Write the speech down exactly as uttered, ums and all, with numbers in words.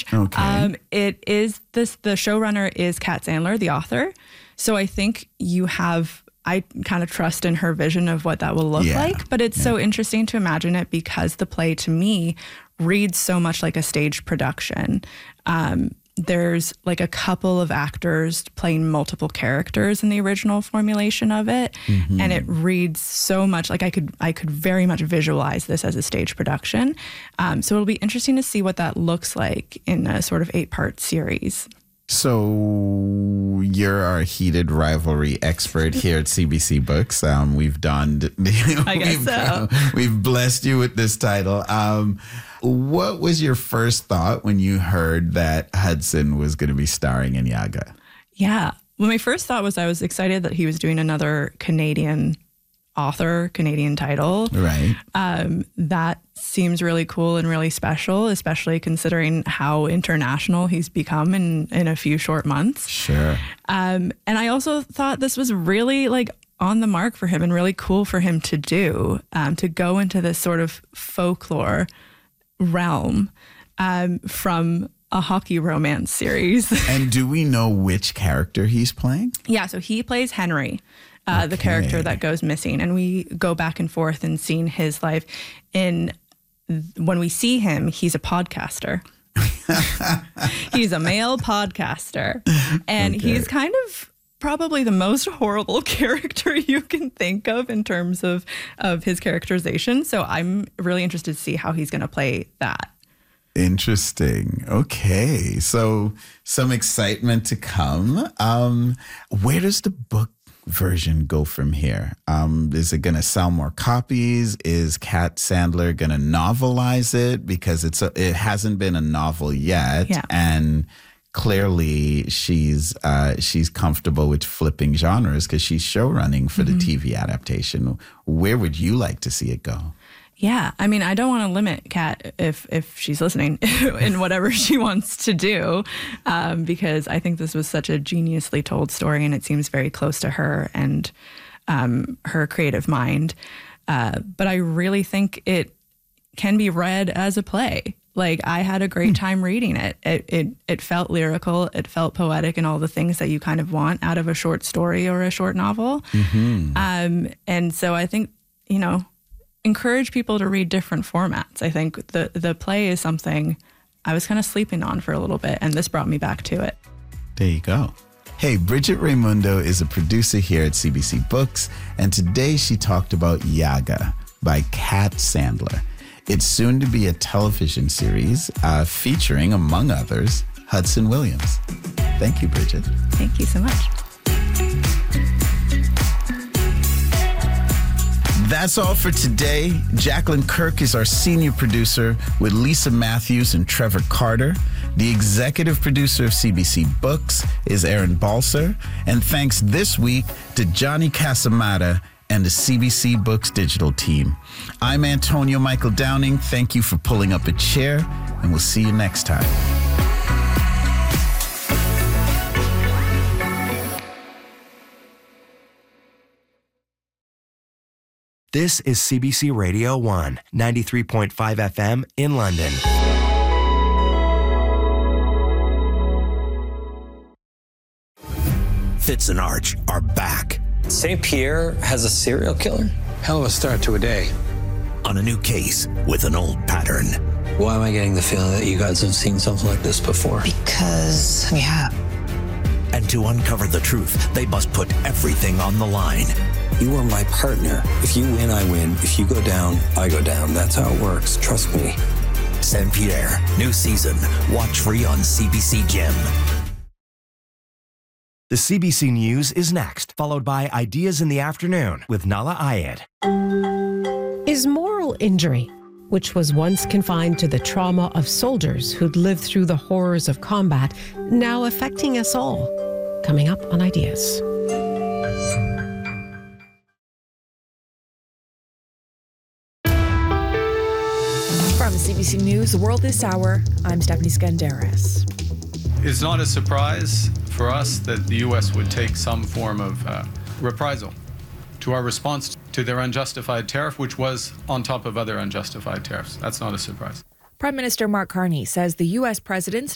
Okay. Um, it is this. The showrunner is Kat Sandler, the author. So I think you have. I kind of trust in her vision of what that will look Yeah. like. But it's Yeah. so interesting to imagine it because the play, to me, reads so much like a stage production. Um, there's like a couple of actors playing multiple characters in the original formulation of it. Mm-hmm. And it reads so much like I could I could very much visualize this as a stage production. Um, so it'll be interesting to see what that looks like in a sort of eight-part series. So you're our heated rivalry expert here at C B C Books. Um, we've done. I guess we've, so. We've blessed you with this title. Um, what was your first thought when you heard that Hudson was going to be starring in Yaga? Yeah. Well, my first thought was I was excited that he was doing another Canadian author, Canadian title. Right. Um, that seems really cool and really special, especially considering how international he's become in, in a few short months. Sure. Um, and I also thought this was really like on the mark for him and really cool for him to do, um, to go into this sort of folklore realm um, from a hockey romance series. And do we know which character he's playing? Yeah, so he plays Henry, uh, the Okay. character that goes missing. And we go back and forth and seeing his life. In when we see him, he's a podcaster. He's a male podcaster. And Okay. he's kind of probably the most horrible character you can think of in terms of, of his characterization. So I'm really interested to see how he's going to play that. Interesting. Okay. So some excitement to come. Um, where does the book version go from here? Um, is it going to sell more copies? Is Kat Sandler going to novelize it? Because it's a, it hasn't been a novel yet. Yeah. And clearly she's uh, she's comfortable with flipping genres because she's show running for Mm-hmm. the T V adaptation. Where would you like to see it go? Yeah, I mean, I don't want to limit Kat if if she's listening in whatever she wants to do, um, because I think this was such a geniusly told story, and it seems very close to her and um, her creative mind. Uh, but I really think it can be read as a play. Like, I had a great time reading it. It it it felt lyrical, it felt poetic, and all the things that you kind of want out of a short story or a short novel. Mm-hmm. Um, and so I think, you know, encourage people to read different formats. I think the the play is something I was kind of sleeping on for a little bit, and this brought me back to it. There you go. Hey, Bridget Raimundo is a producer here at C B C Books, and today she talked about Yaga by Kat Sandler. It's soon to be a television series uh, featuring, among others, Hudson Williams. Thank you, Bridget. Thank you so much. That's all for today. Jacqueline Kirk is our senior producer with Lisa Matthews and Trevor Carter. The executive producer of C B C Books is Aaron Balser. And thanks this week to Johnny Casamata and the C B C Books digital team. I'm Antonio Michael Downing. Thank you for pulling up a chair, and we'll see you next time. This is C B C Radio one, ninety-three point five F M in London. Fitz and Arch are back Saint Pierre has a serial killer? Hell of a start to a day. on a new case with an old pattern. Why am I getting the feeling that you guys have seen something like this before? Because we have. And to uncover the truth, they must put everything on the line. You are my partner. If you win, I win. If you go down, I go down. That's how it works. Trust me. Saint Pierre, new season. Watch free on C B C Gem. The C B C News is next, followed by Ideas in the Afternoon with Nala Ayed. Is moral injury, which was once confined to the trauma of soldiers who'd lived through the horrors of combat, now affecting us all? Coming up on Ideas. From C B C News World This Hour, I'm Stephanie Skandaris. It's not a surprise for us that the U S would take some form of uh, reprisal to our response to their unjustified tariff, which was on top of other unjustified tariffs. That's not a surprise. Prime Minister Mark Carney says the U S president's